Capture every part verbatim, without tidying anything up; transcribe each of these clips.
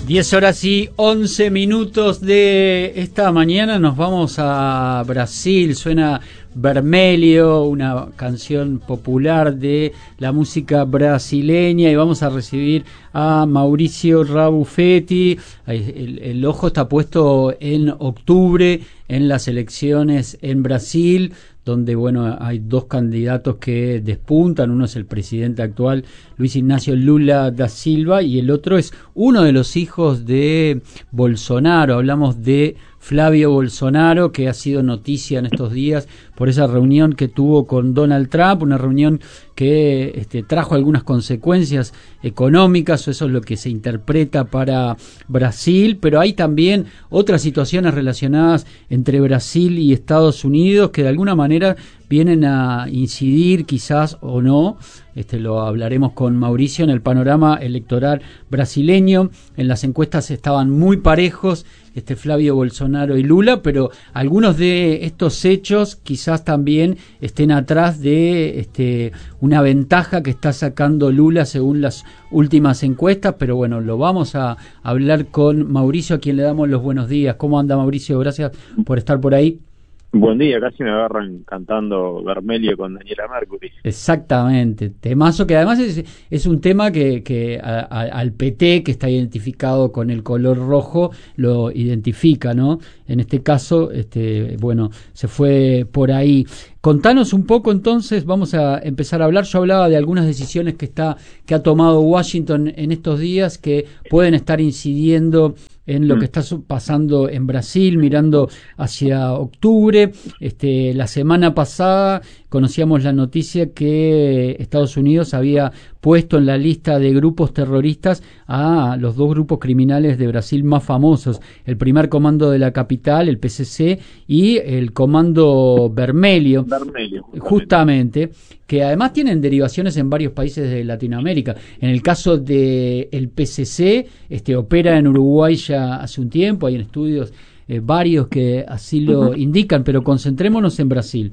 diez horas y once minutos de esta mañana nos vamos a Brasil. Suena Vermelho, una canción popular de la música brasileña, y vamos a recibir a Mauricio Rabufetti. El, el ojo está puesto en octubre en las elecciones en Brasil, donde bueno, hay dos candidatos que despuntan. Uno es el presidente actual, Luis Ignacio Lula da Silva, y el otro es uno de los hijos de Bolsonaro. Hablamos de Flavio Bolsonaro, que ha sido noticia en estos días por esa reunión que tuvo con Donald Trump, una reunión que este, trajo algunas consecuencias económicas, o eso es lo que se interpreta para Brasil, pero hay también otras situaciones relacionadas entre Brasil y Estados Unidos que de alguna manera vienen a incidir, quizás o no, este, lo hablaremos con Mauricio, en el panorama electoral brasileño. En las encuestas estaban muy parejos este Flavio Bolsonaro y Lula, pero algunos de estos hechos quizás también estén atrás de este, una ventaja que está sacando Lula según las últimas encuestas. Pero bueno, lo vamos a hablar con Mauricio, a quien le damos los buenos días. ¿Cómo anda, Mauricio? Gracias por estar por ahí. Buen día, casi me agarran cantando Vermelho con Daniela Mercury. Exactamente, temazo que además es, es un tema que, que a, a, al P T, que está identificado con el color rojo, lo identifica, ¿no? En este caso, este, bueno, se fue por ahí. Contanos un poco entonces, vamos a empezar a hablar. Yo hablaba de algunas decisiones que está que ha tomado Washington en estos días que pueden estar incidiendo en lo que está pasando en Brasil, mirando hacia octubre. Este, la semana pasada conocíamos la noticia que Estados Unidos había puesto en la lista de grupos terroristas a los dos grupos criminales de Brasil más famosos, el primer comando de la capital, el P C C, y el comando Vermelho, Vermelho justamente. justamente, que además tienen derivaciones en varios países de Latinoamérica. En el caso de el P C C, este, opera en Uruguay ya hace un tiempo, hay en estudios eh, varios que así lo uh-huh. indican, pero concentrémonos en Brasil.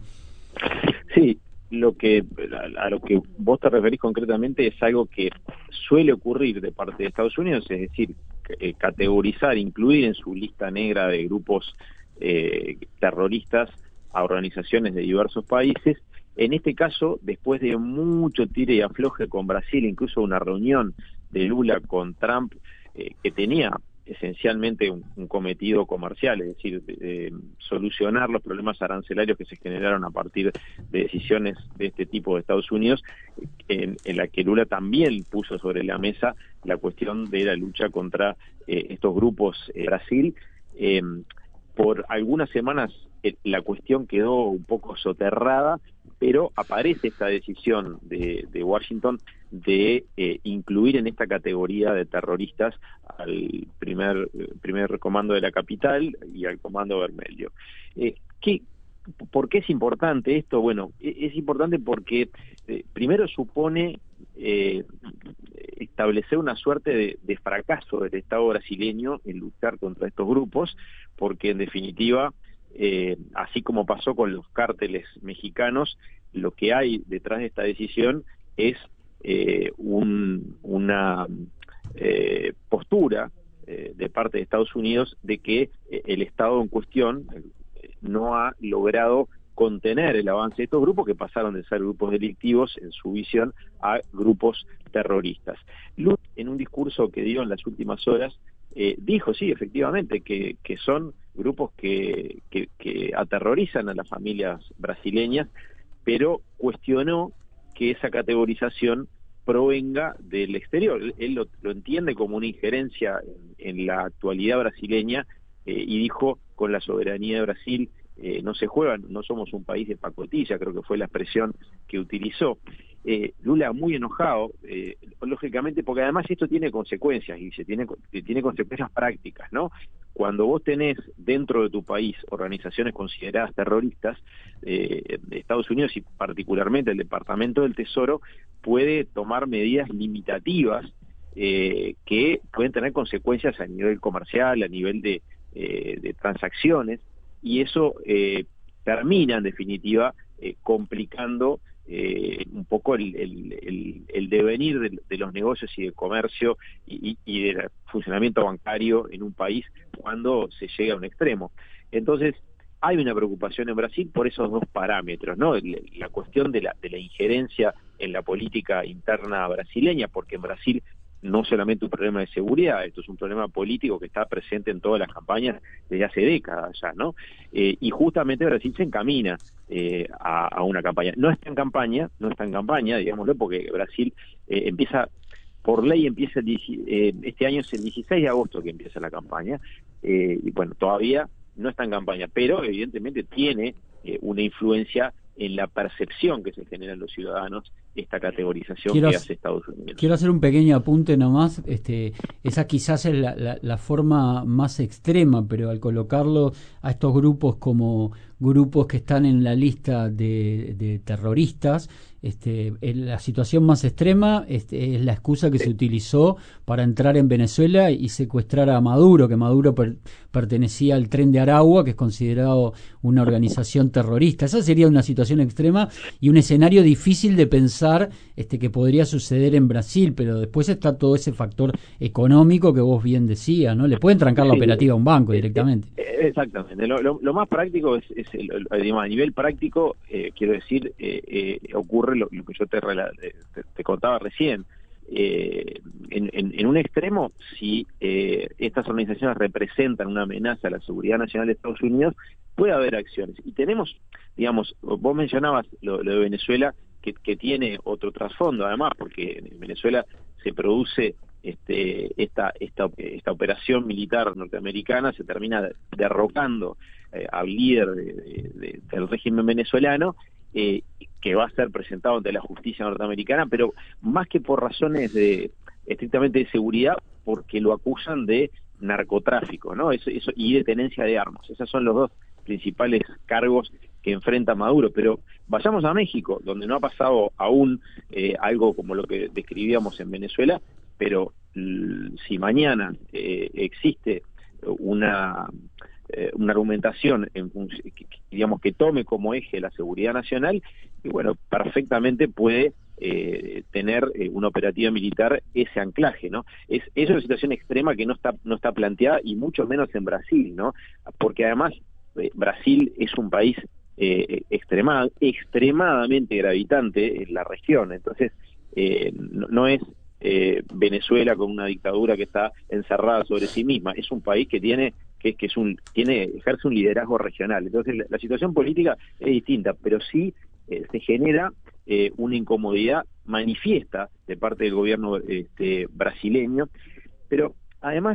Sí, lo que a, a lo que vos te referís concretamente es algo que suele ocurrir de parte de Estados Unidos, es decir, eh, categorizar, incluir en su lista negra de grupos eh, terroristas a organizaciones de diversos países. En este caso, después de mucho tire y afloje con Brasil, incluso una reunión de Lula con Trump eh, que tenía esencialmente un, un cometido comercial, es decir, de, de solucionar los problemas arancelarios que se generaron a partir de decisiones de este tipo de Estados Unidos, en, en la que Lula también puso sobre la mesa la cuestión de la lucha contra eh, estos grupos en eh, Brasil. Eh, por algunas semanas eh, la cuestión quedó un poco soterrada, pero aparece esta decisión de, de Washington de eh, incluir en esta categoría de terroristas al primer primer comando de la capital y al comando Vermelho. Eh, ¿qué, ¿Por qué es importante esto? Bueno, es importante porque eh, primero supone eh, establecer una suerte de, de fracaso del Estado brasileño en luchar contra estos grupos, porque en definitiva, Eh, así como pasó con los cárteles mexicanos, lo que hay detrás de esta decisión es eh, un, una eh, postura eh, de parte de Estados Unidos de que eh, el Estado en cuestión eh, no ha logrado contener el avance de estos grupos, que pasaron de ser grupos delictivos en su visión a grupos terroristas. Lula, en un discurso que dio en las últimas horas, eh, dijo, sí, efectivamente, que, que son grupos que, que, que aterrorizan a las familias brasileñas, pero cuestionó que esa categorización provenga del exterior. Él lo, lo entiende como una injerencia en, en la actualidad brasileña eh, y dijo, con la soberanía de Brasil eh, no se juega, no somos un país de pacotilla, creo que fue la expresión que utilizó. Eh, Lula muy enojado, eh, lógicamente, porque además esto tiene consecuencias, y se tiene, tiene consecuencias prácticas, ¿no? Cuando vos tenés dentro de tu país organizaciones consideradas terroristas, eh, de Estados Unidos y particularmente el Departamento del Tesoro puede tomar medidas limitativas eh, que pueden tener consecuencias a nivel comercial, a nivel de, eh, de transacciones, y eso eh, termina en definitiva eh, complicando eh, un poco el, el, el, el devenir de, de los negocios y de comercio y, y del funcionamiento bancario en un país cuando se llega a un extremo. Entonces, hay una preocupación en Brasil por esos dos parámetros, ¿no? La cuestión de la, de la injerencia en la política interna brasileña, porque en Brasil no solamente un problema de seguridad, esto es un problema político que está presente en todas las campañas desde hace décadas ya, ¿no? Eh, y justamente Brasil se encamina eh, a, a una campaña. No está en campaña, no está en campaña, digámoslo, porque Brasil eh, empieza, por ley empieza, el, eh, este año es el dieciséis de agosto que empieza la campaña, eh, y bueno, todavía no está en campaña, pero evidentemente tiene eh, una influencia en la percepción que se genera en los ciudadanos esta categorización quiero que hace Estados Unidos. Quiero hacer un pequeño apunte nomás. Este, esa quizás es la, la, la forma más extrema, pero al colocarlo a estos grupos como grupos que están en la lista de, de terroristas, este, la situación más extrema este, es la excusa que sí. se utilizó para entrar en Venezuela y secuestrar a Maduro, que Maduro per, pertenecía al Tren de Aragua, que es considerado una organización terrorista. Esa sería una situación extrema y un escenario difícil de pensar este, que podría suceder en Brasil, pero después está todo ese factor económico que vos bien decías, ¿no? Le pueden trancar la operativa a un banco directamente. Exactamente. Lo, lo, lo más práctico es, es el, digamos, a nivel práctico, eh, quiero decir, eh, eh, ocurre lo, lo que yo te, te, te contaba recién. Eh, en, en, en un extremo, si eh, estas organizaciones representan una amenaza a la seguridad nacional de Estados Unidos, puede haber acciones. Y tenemos, digamos, vos mencionabas lo, lo de Venezuela, que, que tiene otro trasfondo, además, porque en Venezuela se produce este, esta, esta, esta operación militar norteamericana, se termina derrocando eh, al líder de, de, de, del régimen venezolano, eh, que va a ser presentado ante la justicia norteamericana, pero más que por razones de estrictamente de seguridad, porque lo acusan de narcotráfico, ¿no? Eso, eso, y de tenencia de armas. Esos son los dos principales cargos que enfrenta Maduro. Pero vayamos a México, donde no ha pasado aún eh, algo como lo que describíamos en Venezuela, pero si mañana eh, existe una eh, una argumentación en, que, digamos que tome como eje la seguridad nacional, y bueno, perfectamente puede eh, tener eh, una operativa militar ese anclaje, ¿no? Es, es una situación extrema que no está no está planteada, y mucho menos en Brasil, ¿no? Porque además eh, Brasil es un país eh, extrema, extremadamente gravitante en la región, entonces eh, no, no es Eh, Venezuela con una dictadura que está encerrada sobre sí misma, es un país que tiene que, que es un tiene ejerce un liderazgo regional. Entonces la, la situación política es distinta, pero sí eh, se genera eh, una incomodidad manifiesta de parte del gobierno este, brasileño. Pero además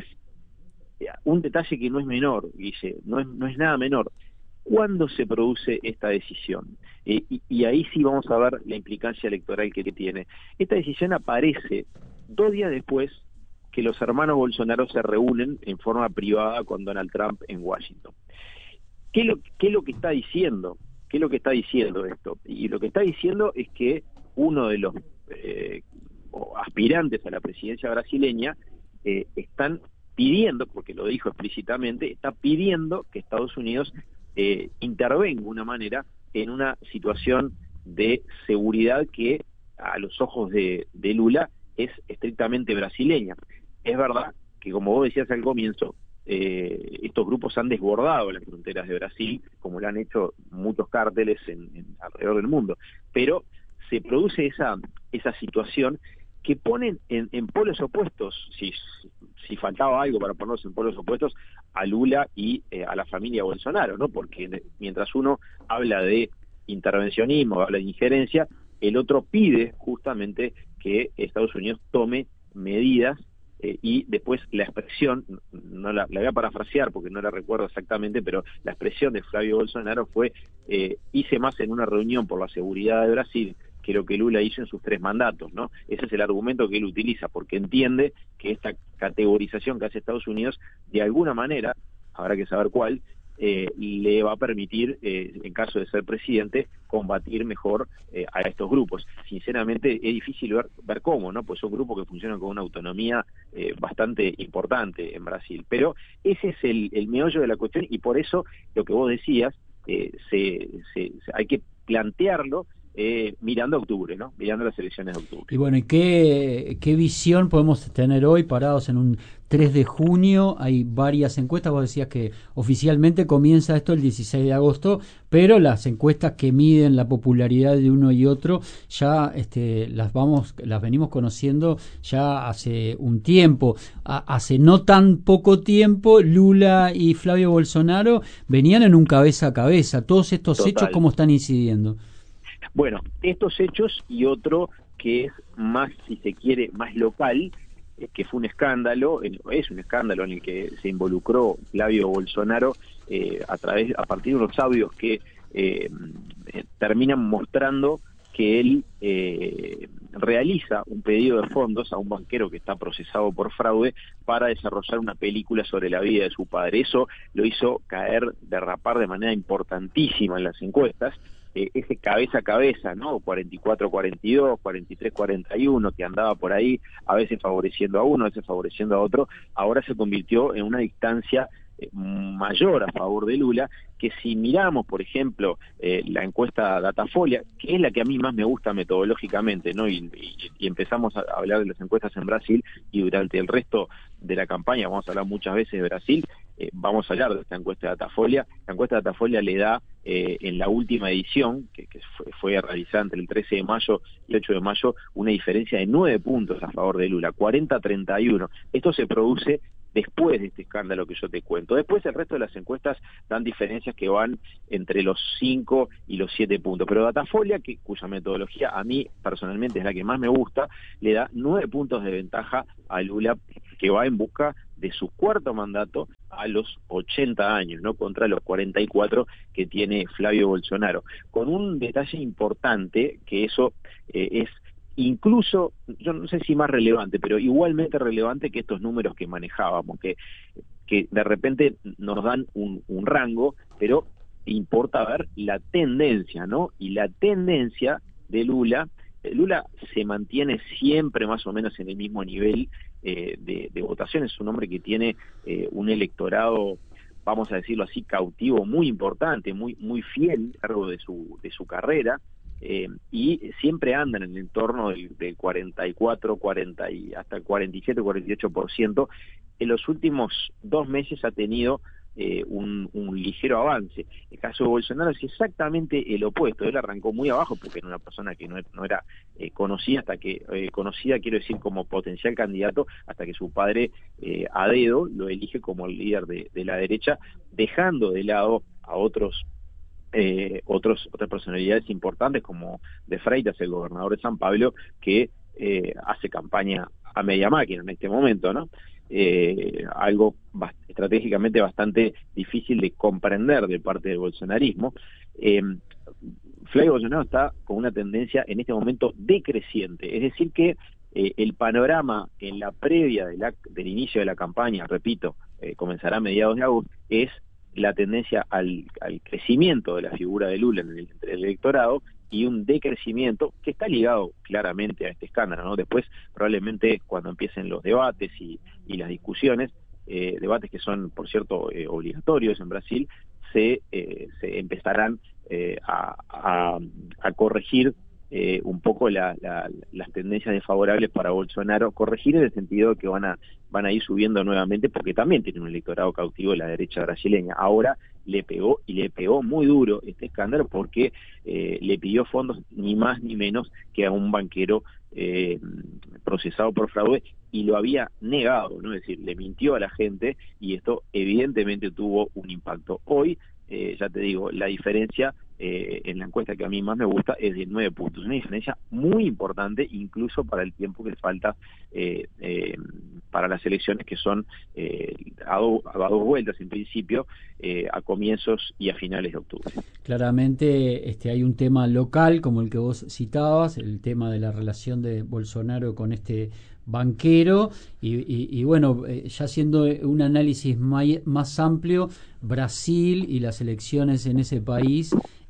un detalle que no es menor, Guille, no es, no es nada menor. ¿Cuándo se produce esta decisión? Eh, y, y ahí sí vamos a ver la implicancia electoral que, que tiene. Esta decisión aparece dos días después que los hermanos Bolsonaro se reúnen en forma privada con Donald Trump en Washington. ¿Qué es lo, qué es lo que está diciendo? ¿Qué es lo que está diciendo esto? Y lo que está diciendo es que uno de los eh, aspirantes a la presidencia brasileña eh, están pidiendo, porque lo dijo explícitamente, está pidiendo que Estados Unidos Eh, intervenga de una manera en una situación de seguridad que a los ojos de, de Lula es estrictamente brasileña. Es verdad que, como vos decías al comienzo, eh, estos grupos han desbordado las fronteras de Brasil, como lo han hecho muchos cárteles en, en, alrededor del mundo, pero se produce esa, esa situación que ponen en, en polos opuestos, si, si faltaba algo para ponernos en polos opuestos, a Lula y eh, a la familia Bolsonaro, ¿no? Porque mientras uno habla de intervencionismo, habla de injerencia, el otro pide justamente que Estados Unidos tome medidas eh, y después la expresión, no la, la voy a parafrasear porque no la recuerdo exactamente, pero la expresión de Flavio Bolsonaro fue eh, hice más en una reunión por la seguridad de Brasil que lo que Lula hizo en sus tres mandatos, ¿no? Ese es el argumento que él utiliza, porque entiende que esta categorización que hace Estados Unidos, de alguna manera, habrá que saber cuál, eh, le va a permitir, eh, en caso de ser presidente, combatir mejor eh, a estos grupos. Sinceramente, es difícil ver, ver cómo, ¿no? Pues son grupos que funcionan con una autonomía eh, bastante importante en Brasil. Pero ese es el, el meollo de la cuestión, y por eso, lo que vos decías, eh, se, se, se, hay que plantearlo eh, mirando a octubre, ¿no? Mirando las elecciones de octubre. Y bueno, ¿y qué, qué visión podemos tener hoy parados en un tres de junio? Hay varias encuestas, vos decías que oficialmente comienza esto el dieciséis de agosto, pero las encuestas que miden la popularidad de uno y otro ya este, las vamos, las venimos conociendo ya hace un tiempo. A, hace no tan poco tiempo, Lula y Flavio Bolsonaro venían en un cabeza a cabeza. Todos estos Total. hechos, ¿cómo están incidiendo? Bueno, estos hechos y otro que es más, si se quiere, más local, eh, que fue un escándalo, es un escándalo en el que se involucró Flavio Bolsonaro eh, a través, a partir de unos audios que eh, eh, terminan mostrando que él eh, realiza un pedido de fondos a un banquero que está procesado por fraude para desarrollar una película sobre la vida de su padre. Eso lo hizo caer, derrapar de manera importantísima en las encuestas. Eh, ese cabeza a cabeza, ¿no? cuarenta y cuatro cuarenta y dos, cuarenta y tres cuarenta y uno, que andaba por ahí, a veces favoreciendo a uno, a veces favoreciendo a otro, ahora se convirtió en una distancia eh, mayor a favor de Lula, que si miramos, por ejemplo, eh, la encuesta Datafolia, que es la que a mí más me gusta metodológicamente, ¿no? Y, y, y empezamos a hablar de las encuestas en Brasil, y durante el resto de la campaña vamos a hablar muchas veces de Brasil, eh, vamos a hablar de esta encuesta Datafolia. La encuesta Datafolia le da eh, en la última edición, que, que fue, fue realizada entre el trece de mayo y el ocho de mayo, una diferencia de nueve puntos a favor de Lula, cuarenta a treinta y uno. Esto se produce después de este escándalo que yo te cuento. Después el resto de las encuestas dan diferencias que van entre los cinco y los siete puntos. Pero Datafolia, que, cuya metodología a mí personalmente es la que más me gusta, le da nueve puntos de ventaja a Lula, que va en busca de su cuarto mandato a los ochenta años, ¿no? Contra los cuarenta y cuatro que tiene Flavio Bolsonaro. Con un detalle importante, que eso eh, es incluso, yo no sé si más relevante, pero igualmente relevante que estos números que manejábamos, que, que de repente nos dan un, un rango, pero importa ver la tendencia, ¿no? Y la tendencia de Lula, Lula se mantiene siempre más o menos en el mismo nivel eh, de, de votación. Es un hombre que tiene eh, un electorado, vamos a decirlo así, cautivo muy importante, muy, muy fiel a lo largo de su, de su carrera. Eh, y siempre andan en el entorno del, del cuarenta y cuatro, cuarenta y hasta el cuarenta y siete, cuarenta y ocho por ciento. En los últimos dos meses ha tenido eh, un, un ligero avance. El caso de Bolsonaro es exactamente el opuesto. Él arrancó muy abajo porque era una persona que no, no era eh, conocida, hasta que eh, conocida quiero decir como potencial candidato, hasta que su padre eh, a dedo lo elige como el líder de, de la derecha, dejando de lado a otros Eh, otros otras personalidades importantes como De Freitas, el gobernador de San Pablo, que eh, hace campaña a media máquina en este momento, ¿no? Eh, algo bast- estratégicamente bastante difícil de comprender de parte del bolsonarismo. Eh, Flavio Bolsonaro está con una tendencia en este momento decreciente, es decir que eh, el panorama en la previa de la, del inicio de la campaña, repito, eh, comenzará a mediados de agosto, es la tendencia al, al crecimiento de la figura de Lula en el, entre el electorado y un decrecimiento que está ligado claramente a este escándalo, ¿no? Después, probablemente, cuando empiecen los debates y, y las discusiones, eh, debates que son, por cierto, eh, obligatorios en Brasil, se, eh, se empezarán eh, a, a, a corregir Eh, un poco la, la, las tendencias desfavorables para Bolsonaro, corregir en el sentido de que van a van a ir subiendo nuevamente, porque también tiene un electorado cautivo de la derecha brasileña. Ahora le pegó, y le pegó muy duro este escándalo, porque eh, le pidió fondos ni más ni menos que a un banquero eh, procesado por fraude, y lo había negado, ¿no? Es decir, le mintió a la gente, y esto evidentemente tuvo un impacto. Hoy, eh, ya te digo, la diferencia Eh, en la encuesta que a mí más me gusta es de nueve puntos, una diferencia muy importante incluso para el tiempo que falta eh, eh, para las elecciones, que son eh, a, do, a dos vueltas en principio, eh, a comienzos y a finales de octubre. Claramente este, hay un tema local como el que vos citabas, el tema de la relación de Bolsonaro con este banquero, y, y, y bueno, eh, ya haciendo un análisis may, más amplio, Brasil y las elecciones en ese país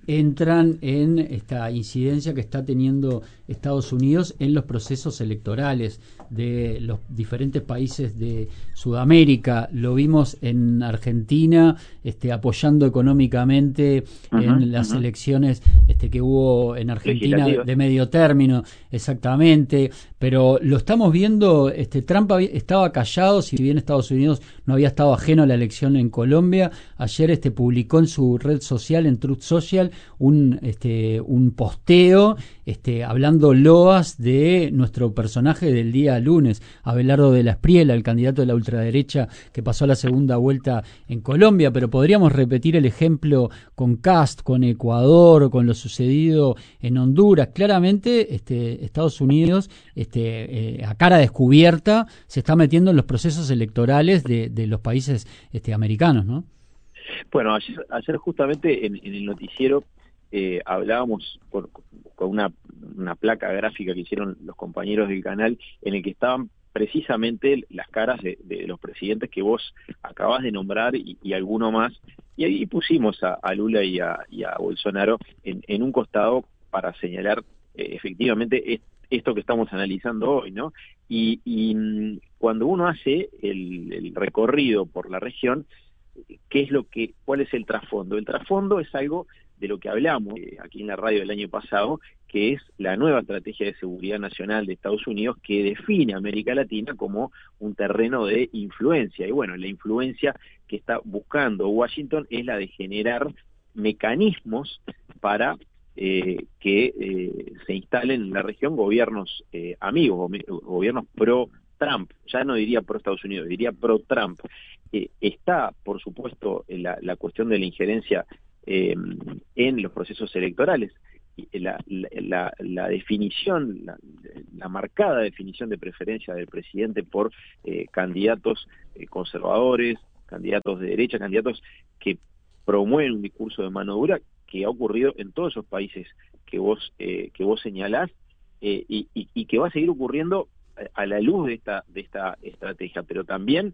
entran en esta incidencia que está teniendo Estados Unidos en los procesos electorales de los diferentes países de Sudamérica. Lo vimos en Argentina, este, apoyando económicamente uh-huh, en las uh-huh. elecciones este, que hubo en Argentina de medio término, exactamente, pero lo estamos viendo, este, Trump había, estaba callado, si bien Estados Unidos no había estado ajeno a la elección en Colombia. Ayer este, publicó en su red social, en Truth Social, un, este, un posteo este, hablando loas de nuestro personaje del día lunes, Abelardo de la Espriella, el candidato de la ultraderecha que pasó a la segunda vuelta en Colombia. Pero podríamos repetir el ejemplo con Kast, con Ecuador, con lo sucedido en Honduras. Claramente este, Estados Unidos este, eh, a cara descubierta se está metiendo en los procesos electorales de, de los países este, americanos, ¿no? Bueno, ayer, ayer justamente en, en el noticiero eh, hablábamos con, con una, una placa gráfica que hicieron los compañeros del canal, en el que estaban precisamente las caras de, de los presidentes que vos acabás de nombrar y, y alguno más, y ahí pusimos a, a Lula y a, y a Bolsonaro en, en un costado para señalar eh, efectivamente es, esto que estamos analizando hoy, ¿no? Y, y cuando uno hace el, el recorrido por la región, ¿qué es lo que, cuál es el trasfondo? El trasfondo es algo de lo que hablamos eh, aquí en la radio el año pasado, que es la nueva estrategia de seguridad nacional de Estados Unidos que define a América Latina como un terreno de influencia. Y bueno, la influencia que está buscando Washington es la de generar mecanismos para eh, que eh, se instalen en la región gobiernos eh, amigos, gobiernos pro-Trump. Ya no diría pro-Estados Unidos, diría pro-Trump. Eh, está, por supuesto, la, la cuestión de la injerencia eh, en los procesos electorales. La, la, la definición, la, la marcada definición de preferencia del presidente por eh, candidatos eh, conservadores, candidatos de derecha, candidatos que promueven un discurso de mano dura, que ha ocurrido en todos esos países que vos, eh, que vos señalás, eh, y, y, y que va a seguir ocurriendo a la luz de esta, de esta estrategia, pero también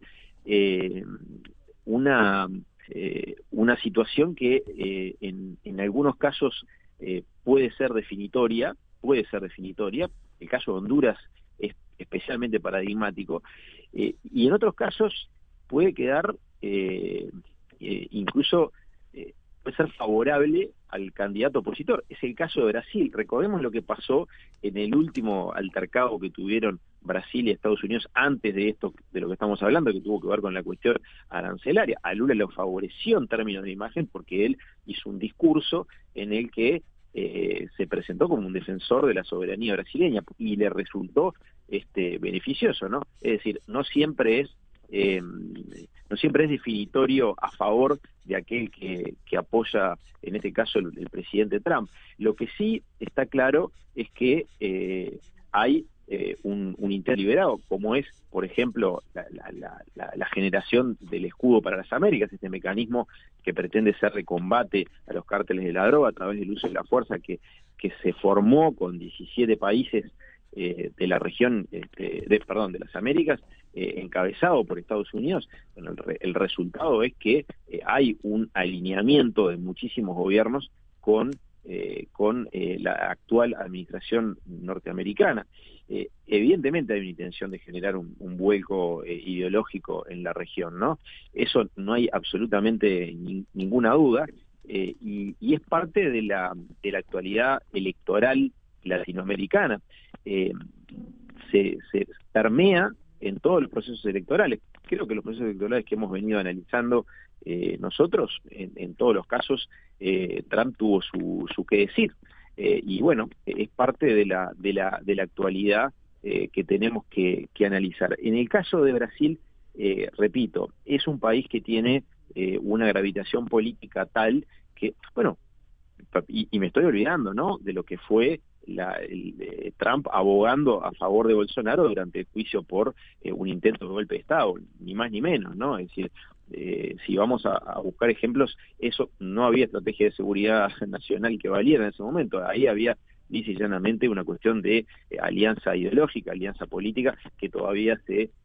Eh, una eh, una situación que eh, en, en algunos casos eh, puede ser definitoria, puede ser definitoria, el caso de Honduras es especialmente paradigmático, eh, y en otros casos puede quedar eh, eh, incluso eh, puede ser favorable al candidato opositor. Es el caso de Brasil. Recordemos lo que pasó en el último altercado que tuvieron Brasil y Estados Unidos antes de esto, de lo que estamos hablando, que tuvo que ver con la cuestión arancelaria. A Lula lo favoreció en términos de imagen porque él hizo un discurso en el que eh, se presentó como un defensor de la soberanía brasileña y le resultó este beneficioso, ¿no? Es decir, no siempre es eh, no siempre es definitorio a favor de aquel que, que apoya, en este caso, el, el presidente Trump. Lo que sí está claro es que eh, hay eh, un, un interliberado, como es, por ejemplo, la, la, la, la generación del escudo para las Américas, este mecanismo que pretende ser de combate a los cárteles de la droga a través del uso de la fuerza que, que se formó con diecisiete países eh, de la región, este, de, perdón, de las Américas, eh, encabezado por Estados Unidos. Bueno, el, re, el resultado es que eh, hay un alineamiento de muchísimos gobiernos con Eh, con eh, la actual administración norteamericana. Eh, evidentemente hay una intención de generar un, un vuelco eh, ideológico en la región, ¿no? Eso no hay absolutamente ni, ninguna duda, eh, y, y es parte de la, de la actualidad electoral latinoamericana. Eh, se, se permea en todos los procesos electorales. Creo que los procesos electorales que hemos venido analizando eh, nosotros, en, en todos los casos, eh, Trump tuvo su, su qué decir. Eh, y bueno, es parte de la, de la, de la actualidad eh, que tenemos que, que analizar. En el caso de Brasil, eh, repito, es un país que tiene eh, una gravitación política tal que, bueno, y, y me estoy olvidando, ¿no?, de lo que fue La, el, eh, Trump abogando a favor de Bolsonaro durante el juicio por eh, un intento de golpe de Estado, ni más ni menos, ¿no? Es decir, eh, si vamos a, a buscar ejemplos, eso no había estrategia de seguridad nacional que valiera en ese momento. Ahí había lisa y llanamente una cuestión de eh, alianza ideológica, alianza política, que todavía se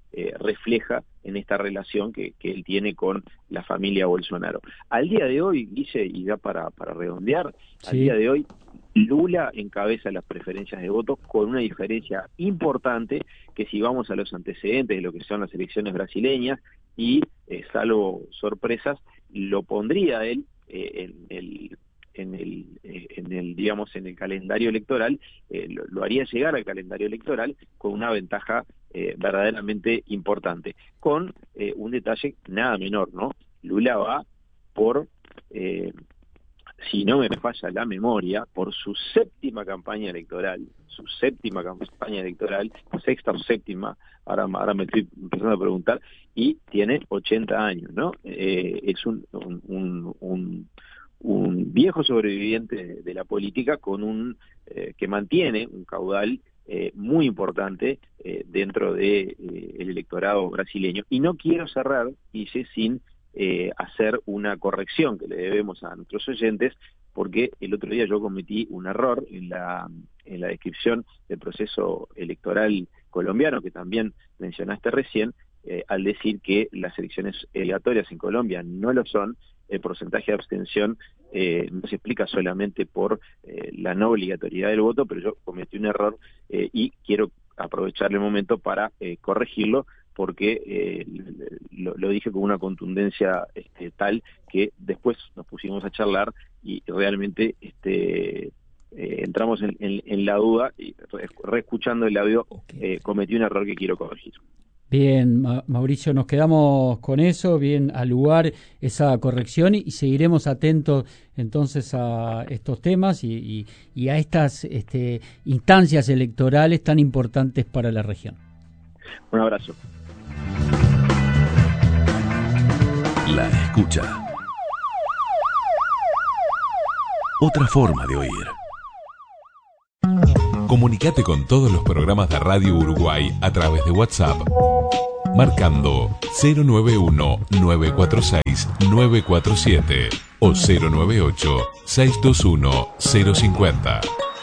eh, refleja en esta relación que, que él tiene con la familia Bolsonaro. Al día de hoy, Guille, y ya para, para redondear, sí. al día de hoy Lula encabeza las preferencias de voto con una diferencia importante que si vamos a los antecedentes de lo que son las elecciones brasileñas y eh, salvo sorpresas, lo pondría él eh, en el en el eh, en el digamos en el calendario electoral, eh, lo, lo haría llegar al calendario electoral con una ventaja eh, verdaderamente importante, con eh, un detalle nada menor, ¿no? Lula va por eh, si no me falla la memoria, por su séptima campaña electoral, su séptima campaña electoral, sexta o séptima, ahora, ahora me estoy empezando a preguntar, y tiene ochenta años, ¿no? Eh, es un, un, un, un, un viejo sobreviviente de, de la política con un eh, que mantiene un caudal eh, muy importante eh, dentro de eh, el electorado brasileño. Y no quiero cerrar, Guille, sin Eh, hacer una corrección que le debemos a nuestros oyentes, porque el otro día yo cometí un error en la, en la descripción del proceso electoral colombiano, que también mencionaste recién, eh, al decir que las elecciones aleatorias en Colombia no lo son. El porcentaje de abstención eh, no se explica solamente por eh, la no obligatoriedad del voto, pero yo cometí un error eh, y quiero aprovechar el momento para eh, corregirlo, porque eh, lo, lo dije con una contundencia este, tal que después nos pusimos a charlar y realmente este, eh, entramos en, en, en la duda y reescuchando el audio eh, cometí un error que quiero corregir. Bien, Ma- Mauricio, nos quedamos con eso, bien al lugar esa corrección y, y seguiremos atentos entonces a estos temas y, y, y a estas este, instancias electorales tan importantes para la región. Un abrazo. La escucha. Otra forma de oír. Comunicate con todos los programas de Radio Uruguay a través de WhatsApp, marcando cero nueve uno, nueve cuatro seis, nueve cuatro siete o cero nueve ocho, seis dos uno, cero cinco cero.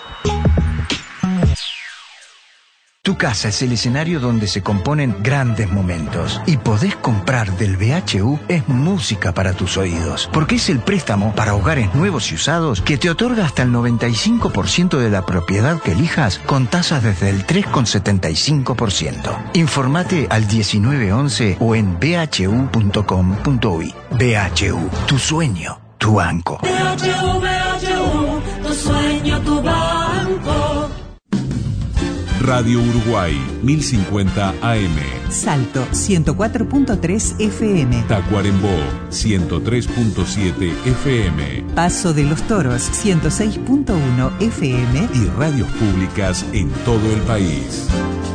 Tu casa es el escenario donde se componen grandes momentos. Y podés comprar del B H U es música para tus oídos. Porque es el préstamo para hogares nuevos y usados que te otorga hasta el noventa y cinco por ciento de la propiedad que elijas con tasas desde el tres coma setenta y cinco por ciento. Informate al diecinueve once o en b h u punto com punto u y. B H U, tu sueño, tu banco. B H U, B H U, tu sueño, tu banco. Radio Uruguay, mil cincuenta A M. Salto, ciento cuatro punto tres F M. Tacuarembó, ciento tres punto siete F M. Paso de los Toros, ciento seis punto uno F M. Y radios públicas en todo el país.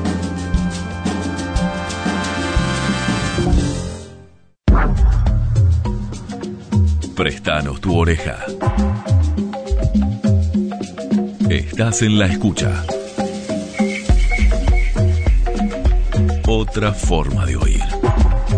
Prestanos tu oreja. Estás en la escucha. Otra forma de oír.